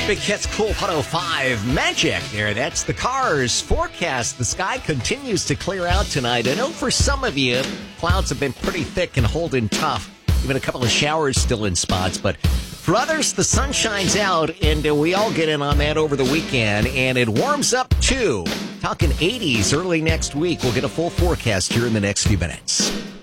Big Hits Cool 105 Magic there. That's the Cars forecast. The sky continues to clear out tonight. I know for some of you, clouds have been pretty thick and holding tough. Even a couple of showers still in spots. But for others, the sun shines out, and we all get in on that over the weekend. And it warms up, too. Talking 80s early next week. We'll get a full forecast here in the next few minutes.